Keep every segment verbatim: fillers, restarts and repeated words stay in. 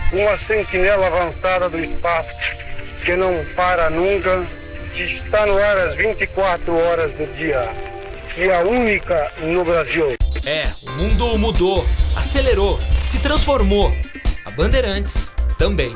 uma sentinela avançada do espaço que não para nunca, que está no ar às vinte e quatro horas do dia, e a única no Brasil. É, o mundo mudou, acelerou, se transformou. A Bandeirantes também.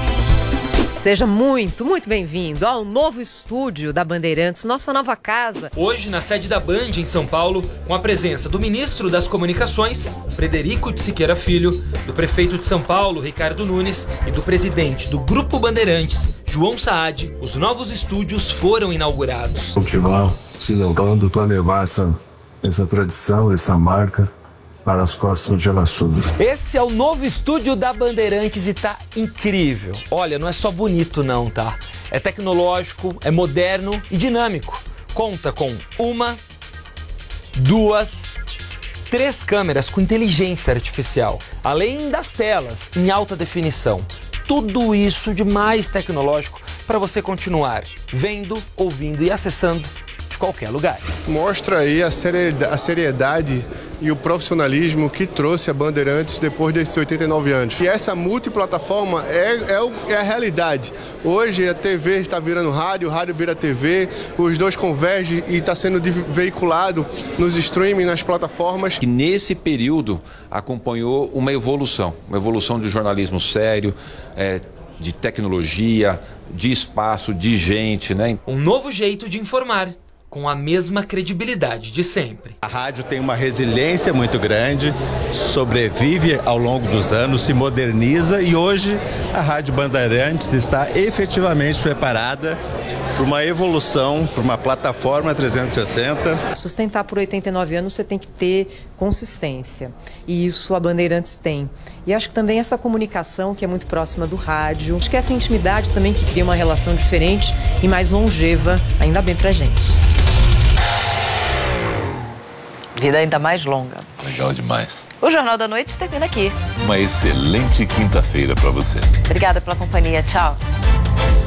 Seja muito, muito bem-vindo ao novo estúdio da Bandeirantes, nossa nova casa. Hoje, na sede da Band, em São Paulo, com a presença do ministro das Comunicações, Frederico de Siqueira Filho, do prefeito de São Paulo, Ricardo Nunes, e do presidente do Grupo Bandeirantes, João Saad, os novos estúdios foram inaugurados. Continuar se lembrando para levar essa, essa tradição, essa marca para as próximas gerações. Esse é o novo estúdio da Bandeirantes e tá incrível. Olha, não é só bonito não, tá? É tecnológico, é moderno e dinâmico. Conta com uma, duas, três câmeras com inteligência artificial, além das telas em alta definição. Tudo isso de mais tecnológico para você continuar vendo, ouvindo e acessando de qualquer lugar. Mostra aí a seriedade e o profissionalismo que trouxe a Bandeirantes depois desses oitenta e nove anos. E essa multiplataforma é, é, é a realidade. Hoje a T V está virando rádio, o rádio vira T V, os dois convergem e está sendo veiculado nos streaming, nas plataformas. E nesse período acompanhou uma evolução, uma evolução de jornalismo sério, é, de tecnologia, de espaço, de gente, né? Um novo jeito de informar, com a mesma credibilidade de sempre. A rádio tem uma resiliência muito grande, sobrevive ao longo dos anos, se moderniza e hoje a Rádio Bandeirantes está efetivamente preparada para uma evolução, para uma plataforma trezentos e sessenta. Sustentar por oitenta e nove anos você tem que ter consistência e isso a Bandeirantes tem. E acho que também essa comunicação que é muito próxima do rádio, acho que essa intimidade também que cria uma relação diferente e mais longeva, ainda bem pra gente. Vida ainda mais longa. Legal demais. O Jornal da Noite termina aqui. Uma excelente quinta-feira para você. Obrigada pela companhia. Tchau.